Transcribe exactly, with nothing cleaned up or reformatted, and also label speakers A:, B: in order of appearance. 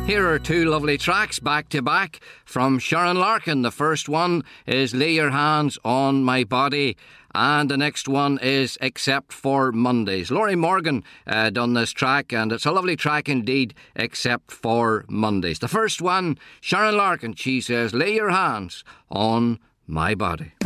A: Here are two lovely tracks back to back from Sharon Larkin. The first one is Lay Your Hands on My Body, and the next one is Except for Mondays. Laurie Morgan uh, done this track, and it's a lovely track indeed, Except for Mondays. The first one, Sharon Larkin, she says, Lay Your Hands on My Body.